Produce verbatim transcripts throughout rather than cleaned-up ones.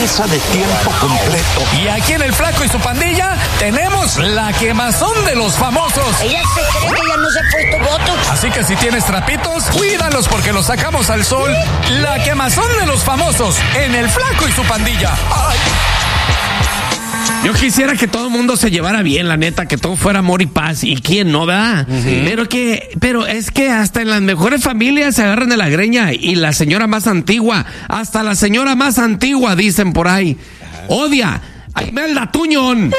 empresa de tiempo completo. Y aquí en El Flaco y su Pandilla tenemos la quemazón de los famosos. Ella se cree que ya no se ha puesto botox. Así que si tienes trapitos, cuídalos porque los sacamos al sol. La quemazón de los famosos en El Flaco y su Pandilla. ¡Ay! Yo quisiera que todo el mundo se llevara bien, la neta, que todo fuera amor y paz. ¿Y quién no, verdad? Uh-huh. Pero que, pero es que hasta en las mejores familias se agarran de la greña. Y la señora más antigua, hasta la señora más antigua, dicen por ahí, odia a Imelda Tuñón.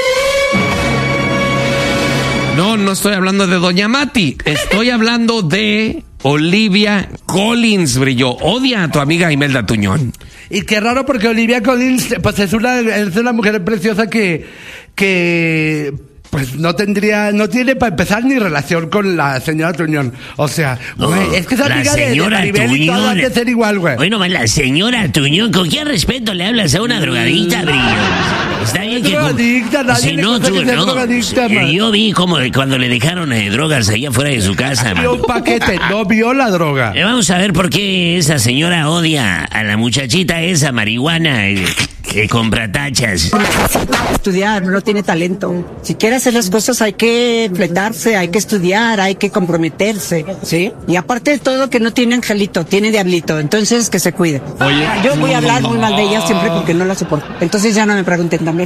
No, no estoy hablando de Doña Mati. Estoy hablando de Olivia Collins, brillo. Odia a tu amiga Imelda Tuñón. Y qué raro porque Olivia Collins, pues es una, es una mujer preciosa que, que, pues no tendría, no tiene para empezar ni relación con la señora Tuñón. O sea, oh, güey, es que es amiga de, de Maribel y todo, hay que ser igual, güey. Bueno, la señora Tuñón, ¿con qué respeto le hablas a una drogadicta, brillo? Está bien que... Drogadicta, nadie si le no, tú, que no, drogadicta, yo, yo vi como cuando le dejaron eh, drogas allá fuera de su casa. Vio un paquete, no vio la droga. Eh, vamos a ver por qué esa señora odia a la muchachita esa marihuana eh, que compra tachas. Estudiar, no tiene talento. Si quiere hacer las cosas hay que fletarse, hay que estudiar, hay que comprometerse, ¿sí? Y aparte de todo que no tiene angelito, tiene diablito, entonces que se cuide. Oye, yo voy a hablar muy mal de ella siempre porque no la soporto. Entonces ya no me pregunten también.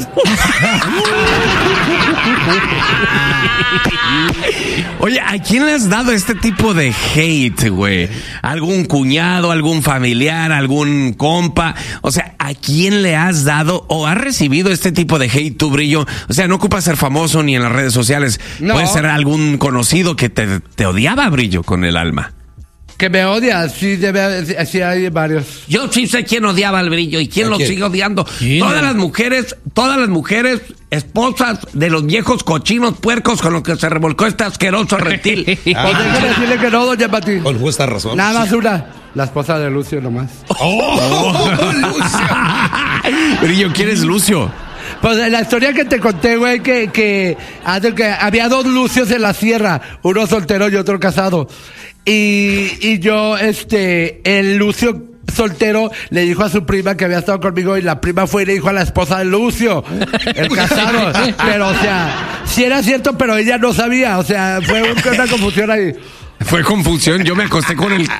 Oye, ¿a quién le has dado este tipo de hate, güey? ¿Algún cuñado, algún familiar, algún compa? O sea, ¿a quién le has dado o has recibido este tipo de hate, tú, brillo? O sea, no ocupas ser famoso ni en las redes sociales. No. Puede ser algún conocido que te, te odiaba, brillo, con el alma. Que me odia, sí, debe, sí hay varios. Yo sí sé quién odiaba al brillo y quién lo sigue odiando. ¿Quién? Todas las mujeres, todas las mujeres, esposas de los viejos cochinos puercos con los que se revolcó este asqueroso reptil. Ah, pues déjame decirle que no, doña Pati. Con justa razón. Nada más una, la esposa de Lucio nomás. ¡Oh! oh Lucio. Brillo, ¿quién es Lucio? Pues la historia que te conté, güey, que, que, que había dos Lucios en la sierra, uno soltero y otro casado. Y, y yo, este, el Lucio soltero le dijo a su prima que había estado conmigo y la prima fue y le dijo a la esposa de Lucio, el casado. Pero, o sea, sí era cierto, pero ella no sabía. O sea, fue una confusión ahí. Fue confusión, yo me acosté con el